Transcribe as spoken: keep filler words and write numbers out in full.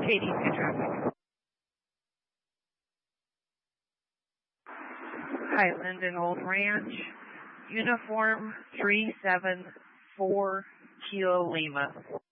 eighty-two traffic. Hi, Linden Old Ranch. Uniform three seven four Kilo Lima.